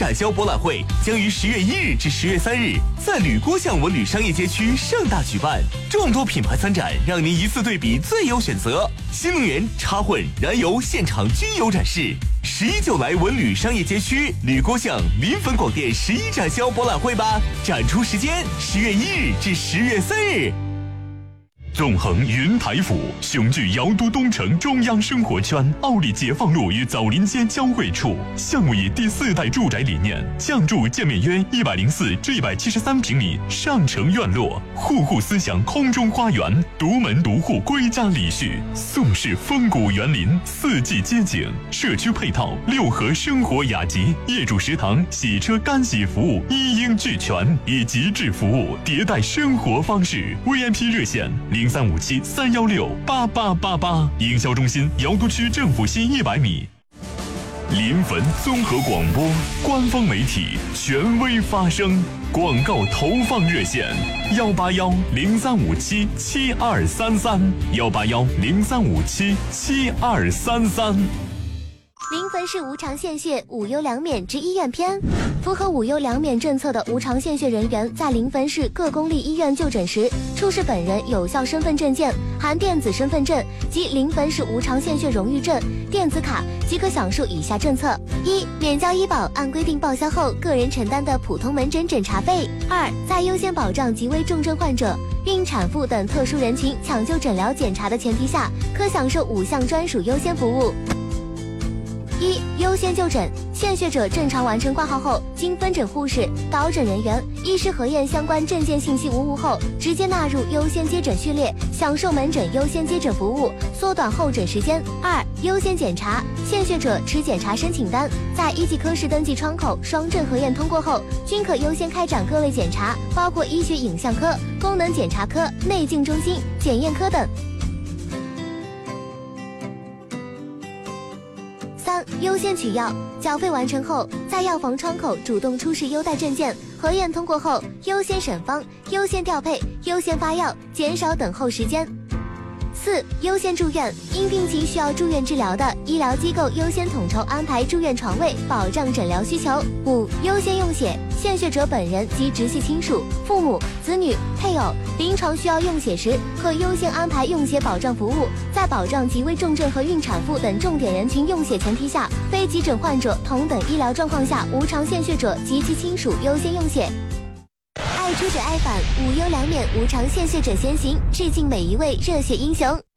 展销博览会将于10月1日至10月3日在吕郭巷文旅商业街区盛大举办，众多品牌参展，让您一次对比最优选择。新能源、插混、燃油现场均有展示。11就来文旅商业街区吕郭巷临汾广电11展销博览会吧，展出时间10月1日至10月3日。 纵横云台府，雄踞瑶都东城中央生活圈，奥利解放路与枣林街交汇处。项目以第4代住宅理念，降筑建面约104至173平米上城院落，户户思想空中花园，独门独户归家礼序，宋式风骨园林，4季街景，社区配套6合生活雅集，业主食堂、洗车干洗服务一应俱全，以极致服务迭代生活方式。VIP 热线0357-316-8888，营销中心瑶都区政府西100米。临汾综合广播官方媒体，权威发声。广告投放热线：181-0357-7233，181-0357-7233。 临汾市无偿献血无忧两免之医院篇。符合无忧两免政策的无偿献血人员，在临汾市各公立医院就诊时，出示本人有效身份证件含电子身份证及临汾市无偿献血荣誉证、电子卡，即可享受以下政策：一、免交医保按规定报销后个人承担的普通门诊诊查费；二、在优先保障极危重症患者、孕产妇等特殊人群抢救诊疗检查的前提下，可享受5项专属优先服务。一、优先就诊，献血者正常完成挂号后，经分诊护士、导诊人员、医师核验相关证件信息无误后，直接纳入优先接诊序列，享受门诊优先接诊服务，缩短候诊时间。二、优先检查，献血者持检查申请单，在一级科室登记窗口双证核验通过后，均可优先开展各类检查，包括医学影像科、功能检查科、内镜中心、检验科等。3、优先取药，缴费完成后，在药房窗口主动出示优待证件，核验通过后，优先审方、优先调配、优先发药，减少等候时间。4、优先住院，因病情需要住院治疗的医疗机构优先统筹安排住院床位，保障诊疗需求。5、优先用血，献血者本人及直系亲属、父母、子女、配偶临床需要用血时，可优先安排用血保障服务，在保障极危重症和孕产妇等重点人群用血前提下，非急诊患者同等医疗状况下，无偿献血者及其亲属优先用血。爱出者爱返，无忧两免无偿献血者先行，致敬每一位热血英雄。